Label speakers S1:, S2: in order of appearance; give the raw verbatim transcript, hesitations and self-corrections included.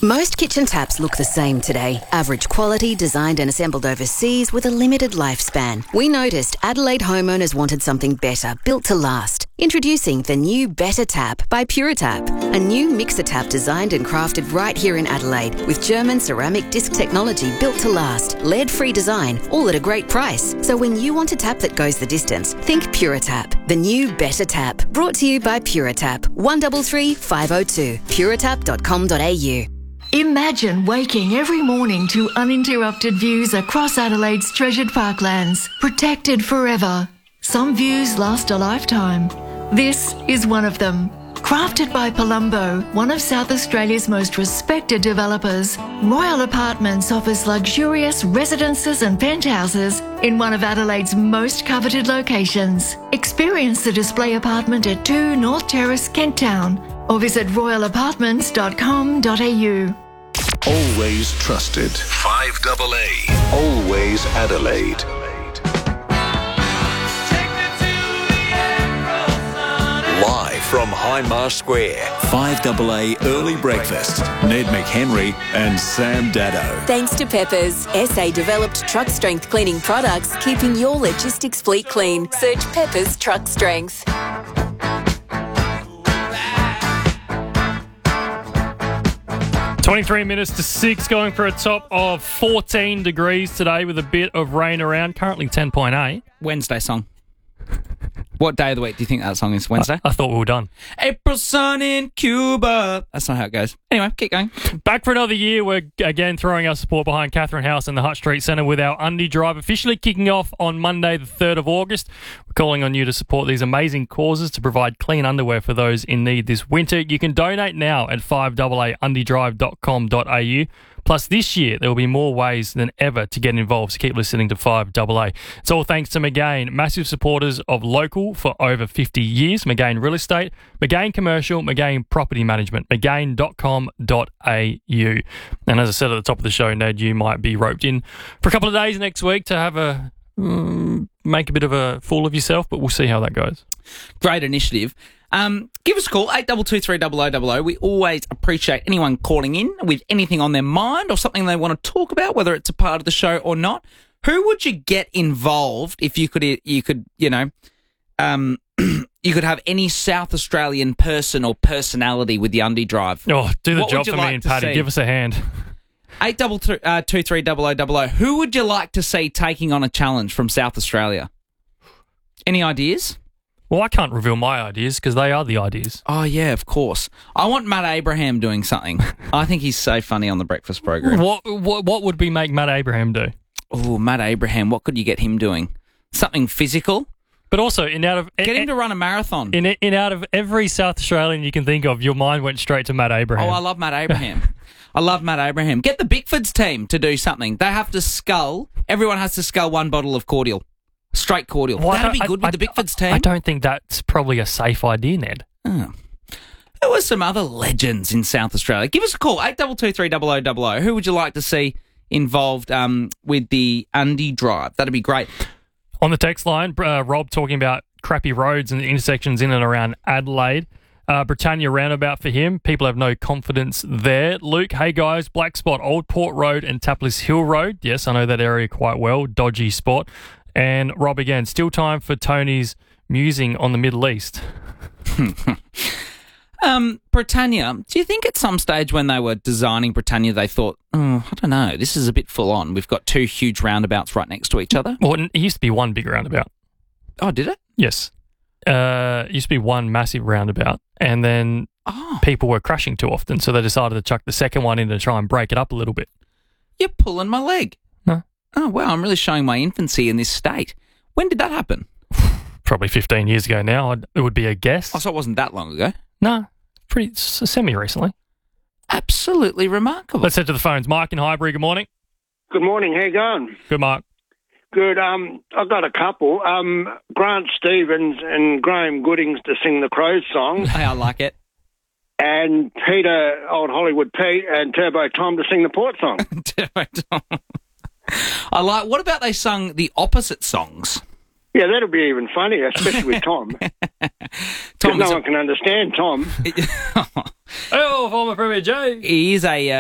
S1: Most kitchen taps look the same today. Average quality, designed and assembled overseas with a limited lifespan. We noticed Adelaide homeowners wanted something better, built to last. Introducing the new Better Tap by PuraTap, a new mixer tap designed and crafted right here in Adelaide with German ceramic disc technology built to last, lead-free design, all at a great price. So when you want a tap that goes the distance, think PuraTap, the new Better Tap. Brought to you by PuraTap. one three three five zero two. puratap dot com dot a u.
S2: Imagine waking every morning to uninterrupted views across Adelaide's treasured parklands, protected forever. Some views last a lifetime. This is one of them. Crafted by Palumbo, one of South Australia's most respected developers, Royal Apartments offers luxurious residences and penthouses in one of Adelaide's most coveted locations. Experience the display apartment at two North Terrace, Kent Town, or visit royal apartments dot com dot a u.
S3: Always trusted. five double A. Always Adelaide. Live from Hindmarsh Square. five double A Early Breakfast. Ned McHenry and Sam Daddo.
S4: Thanks to Peppers, S A-developed truck strength cleaning products, keeping your logistics fleet clean. Search Peppers Truck Strength.
S5: twenty-three minutes to six, going for a top of fourteen degrees today with a bit of rain around. Currently ten point eight.
S6: Wednesday song. What day of the week do you think that song is? Wednesday?
S5: I, I thought we were done.
S6: April sun in Cuba. That's not how it goes. Anyway, keep going.
S5: Back for another year. We're again throwing our support behind Catherine House and the Hutt Street Centre with our Undie Drive officially kicking off on Monday the third of August. We're calling on you to support these amazing causes to provide clean underwear for those in need this winter. You can donate now at five double A undie drive dot com dot a u. Plus, this year, there will be more ways than ever to get involved, so keep listening to five double A. It's all thanks to Magain, massive supporters of local for over fifty years. Magain Real Estate, Magain Commercial, Magain Property Management, magain dot com dot a u. And as I said at the top of the show, Ned, you might be roped in for a couple of days next week to have a mm, make a bit of a fool of yourself, but we'll see how that goes.
S6: Great initiative. Um, give us a call, eight two two three zero zero zero zero. We always appreciate anyone calling in with anything on their mind or something they want to talk about, whether it's a part of the show or not. Who would you get involved if you could, you could, you know, um, you could have any South Australian person or personality with the Undie Drive?
S5: Oh, do the
S6: What
S5: job
S6: would you
S5: for
S6: like
S5: me and
S6: to
S5: Paddy.
S6: see?
S5: Give us a hand.
S6: eight two two three zero zero zero zero. Who would you like to see taking on a challenge from South Australia? Any ideas?
S5: Well, I can't reveal my ideas because they are the ideas.
S6: Oh, yeah, of course. I want Matt Abraham doing something. I think he's so funny on the breakfast program.
S5: What what what would we make Matt Abraham do?
S6: Oh, Matt Abraham, what could you get him doing? Something physical?
S5: But also, in out of
S6: Get him to run a marathon.
S5: in in out of every South Australian you can think of, your mind went straight to Matt Abraham.
S6: Oh, I love Matt Abraham. I love Matt Abraham. Get the Bickfords team to do something. They have to scull. Everyone has to scull one bottle of cordial. Straight cordial.
S5: Well, I
S6: That'd be
S5: don't-
S6: good
S5: I-
S6: with the Bickfords team.
S5: I don't think that's probably a safe idea, Ned.
S6: Oh. There were some other legends in South Australia. Give us a call, eight two two three zero zero zero zero. Who would you like to see involved um, with the Undie Drive? That'd be great.
S5: On the text line, uh, Rob talking about crappy roads and intersections in and around Adelaide. Uh, Britannia roundabout for him. People have no confidence there. Luke, hey guys, Black Spot, Old Port Road and Tapless Hill Road. Yes, I know that area quite well. Dodgy spot. And Rob again, still time for Tony's musing on the Middle East.
S6: um, Britannia, do you think at some stage when they were designing Britannia, they thought, oh, I don't know, this is a bit full on. We've got two huge roundabouts right next to each other.
S5: Well, it used to be one big roundabout.
S6: Oh, did it?
S5: Yes. Uh, it used to be one massive roundabout, and then
S6: Oh.
S5: people were crashing too often, so they decided to chuck the second one in to try and break it up a little bit.
S6: You're pulling my leg.
S5: No.
S6: Oh, wow, I'm really showing my infancy in this state. When did that happen?
S5: Probably fifteen years ago now. I'd- It would be a guess.
S6: Oh, so it wasn't that long ago.
S5: No, pretty s- semi-recently.
S6: Absolutely remarkable.
S5: Let's head to the phones. Mark in Highbury, good morning.
S7: Good morning. How you going?
S5: Good, Mark.
S7: Good. Um, I've got a couple. Um, Grant Stevens and Graham Goodings to sing the Crows song,
S6: Hey, I like it.
S7: and Peter, Old Hollywood Pete, and Turbo Tom to sing the Port song.
S6: I like. What about they sung the opposite songs?
S7: Yeah, that'll be even funnier, especially with Tom.
S6: Tom
S7: no
S6: is a-
S7: one can understand Tom.
S5: Oh, former Premier Joe.
S6: he is a